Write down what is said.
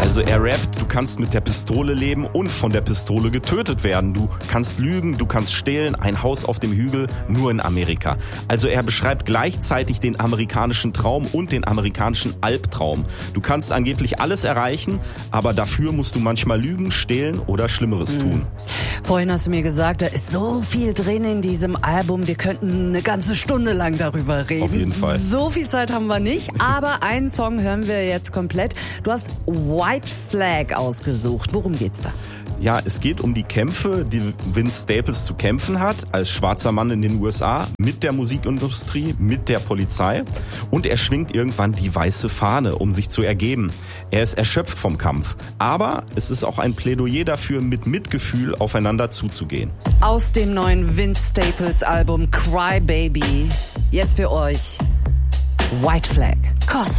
Also er rappt, du kannst mit der Pistole leben und von der Pistole getötet werden. Du kannst lügen, du kannst stehlen, ein Haus auf dem Hügel, nur in Amerika. Also er beschreibt gleichzeitig den amerikanischen Traum und den amerikanischen Albtraum. Du kannst angeblich alles erreichen, aber dafür musst du manchmal lügen, stehlen oder Schlimmeres tun. Vorhin hast du mir gesagt, da ist so viel drin in diesem Album, wir könnten eine ganze Stunde lang darüber reden. Auf jeden Fall. So viel Zeit haben wir nicht, aber einen Song hören wir jetzt komplett. Du hast White Flag ausgesucht. Worum geht's da? Ja, es geht um die Kämpfe, die Vince Staples zu kämpfen hat, als schwarzer Mann in den USA, mit der Musikindustrie, mit der Polizei. Und er schwingt irgendwann die weiße Fahne, um sich zu ergeben. Er ist erschöpft vom Kampf. Aber es ist auch ein Plädoyer dafür, mit Mitgefühl aufeinander zuzugehen. Aus dem neuen Vince Staples Album Cry Baby. Jetzt für euch White Flag.